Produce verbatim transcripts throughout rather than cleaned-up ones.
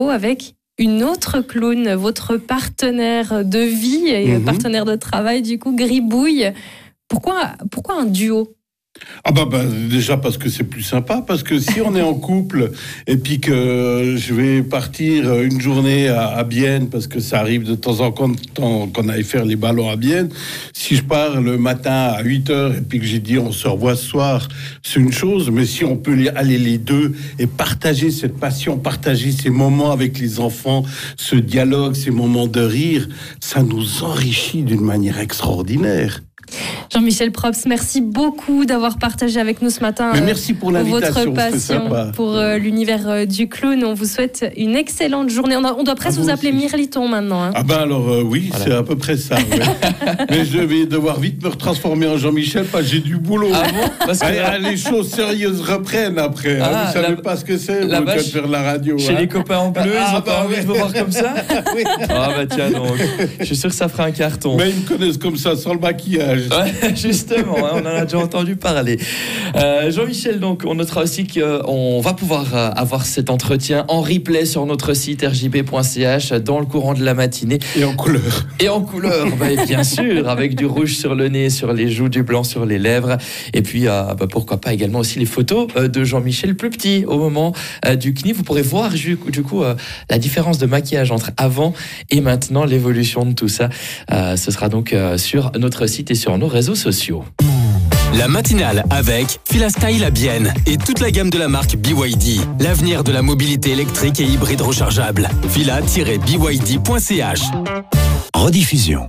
avec une autre clown, votre partenaire de vie et mmh. partenaire de travail, du coup, Gribouille. Pourquoi, pourquoi un duo ? Ah bah, bah déjà parce que c'est plus sympa, parce que si on est en couple et puis que je vais partir une journée à, à Bienne, parce que ça arrive de temps en temps qu'on aille faire les ballons à Bienne, si je pars le matin à huit heures et puis que j'ai dit on se revoit ce soir, c'est une chose, mais si on peut aller les deux et partager cette passion, partager ces moments avec les enfants, ce dialogue, ces moments de rire, ça nous enrichit d'une manière extraordinaire. Jean-Michel Props, merci beaucoup d'avoir partagé avec nous ce matin. Mais merci pour l'invitation, votre passion pour euh, l'univers euh, du clown. On vous souhaite une excellente journée. On, a, on doit presque ah, vous appeler aussi. Mirliton maintenant. Hein. Ah ben alors euh, oui, voilà. C'est à peu près ça. Ouais. Mais je vais devoir vite me retransformer en Jean-Michel parce que j'ai du boulot. Ah bon parce que ah, les choses sérieuses reprennent après. Ah, hein. Vous savez la, pas ce que c'est la vache, faire la radio. Chez hein. les copains en bleu, ah, ils ont bah, pas envie ouais. de me voir comme ça. Oui. Ah bah tiens donc, je suis sûr que ça fera un carton. Mais ils me connaissent comme ça, sans le maquillage. Ouais, justement, hein, on en a déjà entendu parler. Euh, Jean-Michel, donc, on notera aussi qu'on va pouvoir euh, avoir cet entretien en replay sur notre site r j b point c h dans le courant de la matinée. Et en couleur. Et en couleur, bah, bien sûr, avec du rouge sur le nez, sur les joues, du blanc sur les lèvres. Et puis, euh, bah, pourquoi pas également aussi les photos euh, de Jean-Michel plus petit au moment euh, du C N I. Vous pourrez voir du coup, du coup euh, la différence de maquillage entre avant et maintenant, l'évolution de tout ça. Euh, ce sera donc euh, sur notre site et sur nos réseaux sociaux. La matinale avec Filastyle à Bienne et toute la gamme de la marque B Y D. L'avenir de la mobilité électrique et hybride rechargeable. fila tiret b y d point c h. Rediffusion.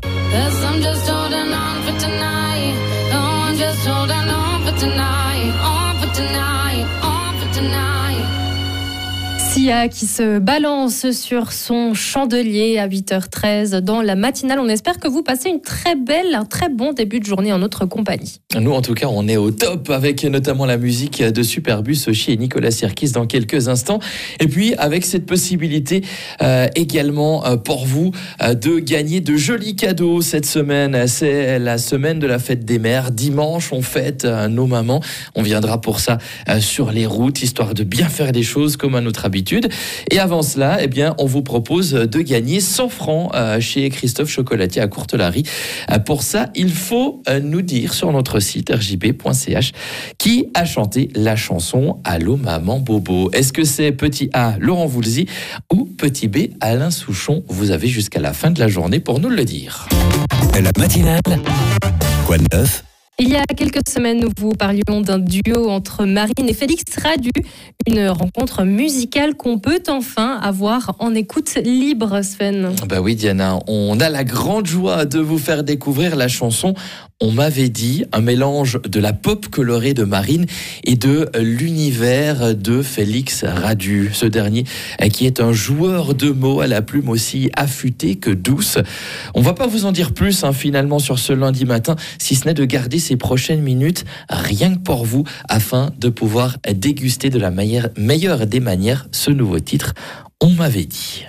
Sia qui se balance sur son chandelier à huit heures treize dans la matinale. On espère que vous passez une très belle, un très bon début de journée en notre compagnie. Nous, en tout cas, on est au top avec notamment la musique de Superbus, Sochi et Nicolas Sirkis dans quelques instants. Et puis, avec cette possibilité euh, également euh, pour vous euh, de gagner de jolis cadeaux cette semaine. C'est la semaine de la fête des mères. Dimanche, on fête euh, nos mamans. On viendra pour ça euh, sur les routes, histoire de bien faire les choses comme à notre habitude. Et avant cela, eh bien, on vous propose de gagner cent francs euh, chez Christophe Chocolatier à Courtelary. Euh, pour ça, il faut euh, nous dire sur notre site r j b point c h qui a chanté la chanson Allô Maman Bobo. Est-ce que c'est petit A, Laurent Voulzy, ou petit B, Alain Souchon? Vous avez jusqu'à la fin de la journée pour nous le dire. La matinale, quoi de neuf? Il y a quelques semaines, nous vous parlions d'un duo entre Marine et Félix Radu, une rencontre musicale qu'on peut enfin avoir en écoute libre, Sven. Bah oui, Diana, on a la grande joie de vous faire découvrir la chanson On m'avait dit, un mélange de la pop colorée de Marine et de l'univers de Félix Radu. Ce dernier qui est un joueur de mots à la plume aussi affûtée que douce. On va pas vous en dire plus hein, finalement sur ce lundi matin, si ce n'est de garder ces prochaines minutes rien que pour vous afin de pouvoir déguster de la meilleure, meilleure des manières ce nouveau titre On m'avait dit.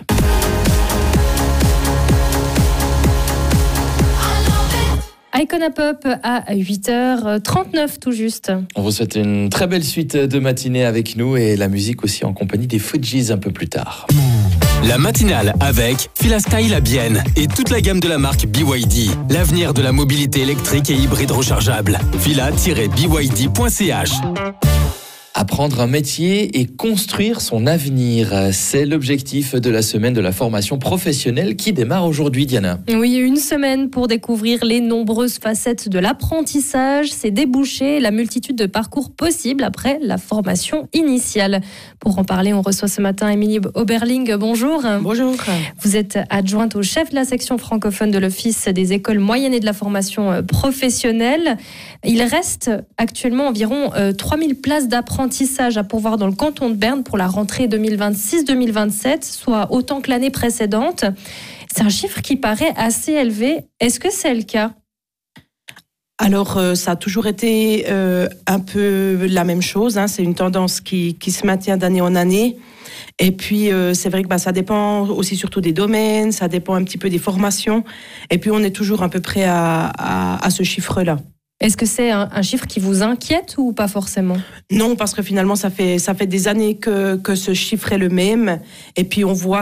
Icona Pop à huit heures trente-neuf tout juste. On vous souhaite une très belle suite de matinée avec nous et la musique aussi en compagnie des Fujis un peu plus tard. La matinale avec Filastyle à Bienne et toute la gamme de la marque B Y D. L'avenir de la mobilité électrique et hybride rechargeable. fila tiret b y d point c h. Apprendre un métier et construire son avenir. C'est l'objectif de la semaine de la formation professionnelle qui démarre aujourd'hui, Diana. Oui, une semaine pour découvrir les nombreuses facettes de l'apprentissage, ses débouchés, la multitude de parcours possibles après la formation initiale. Pour en parler, on reçoit ce matin Émilie Oberling. Bonjour. Bonjour. Vous êtes adjointe au chef de la section francophone de l'Office des écoles moyennes et de la formation professionnelle. Il reste actuellement environ trois mille places d'apprentissage à pourvoir dans le canton de Berne pour la rentrée deux mille vingt-six deux mille vingt-sept, soit autant que l'année précédente. C'est un chiffre qui paraît assez élevé. Est-ce que c'est le cas ? Alors, euh, ça a toujours été euh, un peu la même chose. Hein. C'est une tendance qui, qui se maintient d'année en année. Et puis, euh, c'est vrai que bah, ça dépend aussi surtout des domaines, ça dépend un petit peu des formations. Et puis, on est toujours à peu près à, à, à ce chiffre-là. Est-ce que c'est un, un chiffre qui vous inquiète ou pas forcément ? Non, parce que finalement, ça fait, ça fait des années que, que ce chiffre est le même. Et puis, on voit